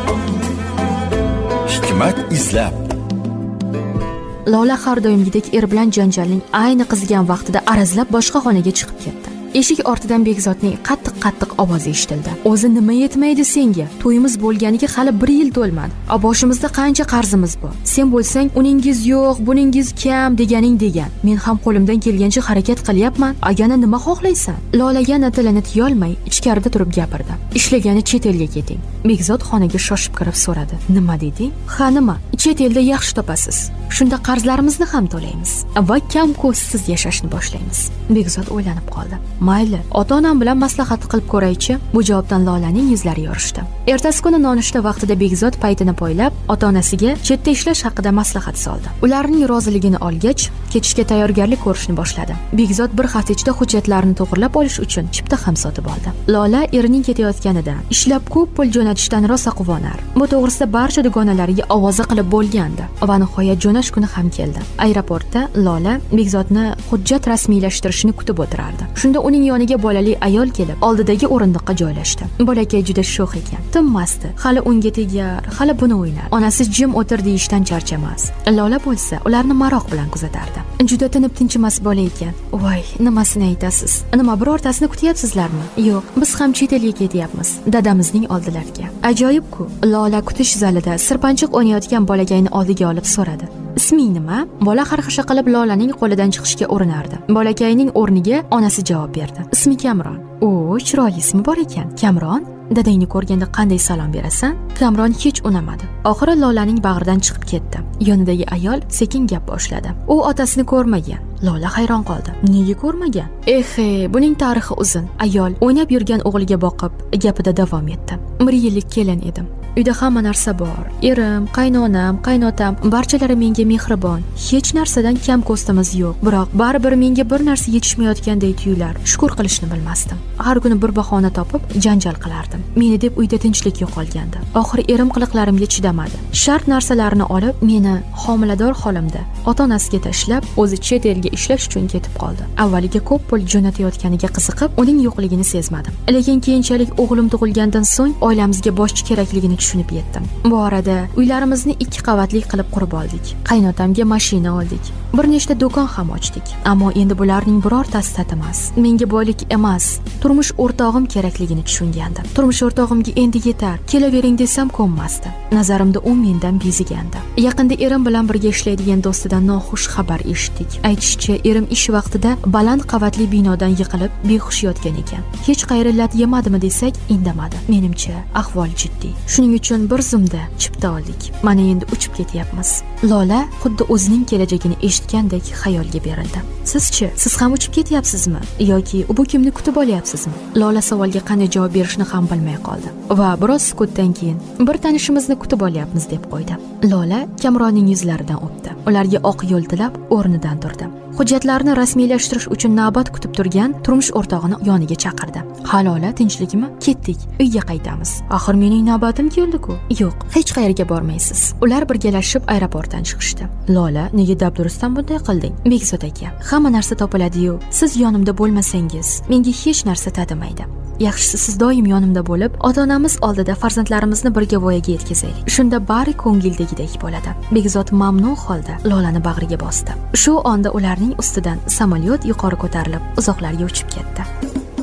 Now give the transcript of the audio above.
Hikmat izlab. Lola har doimgidek bilan janjalning ayni qizigan vaqtida arazlab boshqa xonaga chiqib ketdi. Eshik ortidan Begzodning qattiq ovozi eshitildi. O'zi nima yetmaydi senga? To'yimiz bo'lganiga hali 1 yil to'lmadi. Boshimizda qancha qarzimiz bor. Sen bo'lsang, uningiz yo'q, buningiz kam deganing degan. Men ham qo'limdan kelgancha harakat qilyapman. Agana nima xohlaysan? Lolaga tilini tiyolmay ichkarida turib gapirdi. Ishlagani chet elga keting. Begzod xonaga shoshib kirib so'radi. Nima deding? Ha nima? Chet elda yaxshi topasiz. Shunda qarzlarimizni ham to'laymiz va kam ko'zsiz yashashni boshlaymiz. Begzod o'ylanib qoldi. Mayli, ota-onam bilan maslahat qilib ko'raychi. Bu javobdan Lolaning yuzlari yorishdi. Ertasi kuni nonushta vaqtida Begzod paytini poylab, ota-onasiga chetda ishlash haqida maslahat soldi. Ularning roziligini olgach, ketishga tayyorgarlik ko'rishni boshladi. Begzod bir hafta ichida hujjatlarni to'g'rilab olish uchun chipta ham sotib oldi. Lola erining ketayotganidan, ishlab ko'p pul jo'natishdan rosa quvonar. Bu to'g'risida barcha dugonalariga ovoza qilib bo'lgandi va nihoyat jo'nash kuni ham keldi. Aeroportda Lola Begzodni hujjat rasmiylashtirishini kutib o'tirardi. Shunda uning yoniga bolali ayol kelib, oldidagi o'rindiqqa joylashdi. Bolakay juda sho'x ekan. Tinmasdi. Hali unga tegar, hali buni o'ynar. Onasi jim o'tir deyishdan charchamas. Lola bo'lsa, ularni maroq bilan kuzatardi. Juda tinib tinchimas bola ekan. Voy, nimasini aytasiz? Nima birortasini kutyapsizlarmi? Yo'q, biz ham chet elga ketyapmiz. Dadamizning oldilariga. Ajoyib-ku. Lola kutish zalida sirpanchiq o'ynayotgan bolakayni oldiga olib so'radi. Isming nima? Bola xarxasha qilib Lolaning qo'lidan chiqishga urinardi. Bolakayning o'rniga onasi javob berdi. Ismi Kamron. O, chiroyli ismi bor ekan. Kamron? Dadangni ko'rganda qanday salom berasan? Kamron hech unamadi. Oxiri Lolaning bag'ridan chiqib ketdi. Yonidagi ayol sekin gap boshladi. U otasini ko'rmagan. Lola hayron qoldi. Nega ko'rmagan? Buning tarixi uzun. Ayol o'ynab yurgan o'g'liga boqib, gapida davom etdi. 1 yillik kelin edim. Uyda hamma narsa bor. Erim, qaynonam, qaynotam, barchalari menga mehribon. Hech narsadan kam ko'stimiz yo'q. Biroq baribir menga bir narsa yetishmayotganday tuyular. Shukr qilishni bilmasdim. Har kuni bir bahona topib janjal qilardim. Meni deb uyda tinchlik yo'qolgandi. Oxiri erim qiliqlarimga chidamadi. Shart narsalarni olib, meni homilador holimda ota-onasiga tashlab, o'zi chet elga ishlash uchun ketib qoldi. Avvaliga ko'p pul jo'natayotganiga qiziqib, uning yo'qligini sezmadim. Lekin keyinchalik o'g'lim tug'ilgandan so'ng oilamizga boshchi kerakligini tushunib yetdim. Bu orada uylarimizni 2 qavatli qilib qurib oldik. Qaynotamga mashina oldik. Bir nechta do'kon ham ochdik. Ammo endi bularning birortasi tatimas. Menga boylik emas, turmush o'rtog'im kerakligini tushungandim. Turmush o'rtog'imga endi yetar, kelavering desam ko'nmasdi. Nazarimda u mendan bezigandi. Yaqinda erim bilan birga ishlaydigan do'stidan noxush xabar eshitdik. Aytishicha, erim ish vaqtida baland qavatli binodan yiqilib behush yotgan ekan. Hech qayerga lat yemadimi desak, indamadi. Menimcha, ahvol jiddiy. Shuning uchun bir zumda chipta oldik. Mana endi uchib ketyapmiz. Lola xuddi o'zining kelajagini eshitgandek xayolga berildi. Siz-chi, siz ham uchib ketyapsizmi yoki bu kimni kutib olyapsizmi? Lola savolga qanday javob berishni ham bilmay qoldi va biroz sukutdan keyin bir tanishimizni kutib olyapmiz deb qo'ydi. Lola Kamronning yuzlaridan o'pdi. Ularga oq yo'l tilab o'rnidan turdi. Hujjatlarni rasmiylashtirish uchun navbat kutib turgan turmush o'rtog'ini yoniga chaqirdi. Ha Lola, tinchlikmi? Ketdik, uyga qaytamiz. Axir mening navbatim keldi-ku. Yo'q, hech qayerga bormaysiz. Ular birgalashib aeroportdan chiqishdi. Lola, nega dabdurustdan bunday qilding? Begzod aka, hamma narsa topiladi-yu, siz yonimda bo'lmasangiz, menga hech narsa tatimaydi. Yaxshisi siz doim yonimda bo'lib, ota-onamiz oldida farzandlarimizni birga voyaga yetkazaylik. Shunda bari ko'ngildagidek bo'ladi. Begzod mamnun holda Lolani bag'riga bosdi. Shu onda ularning ustidan samolyot yuqori ko'tarilib, uzoqlarga uchib ketdi.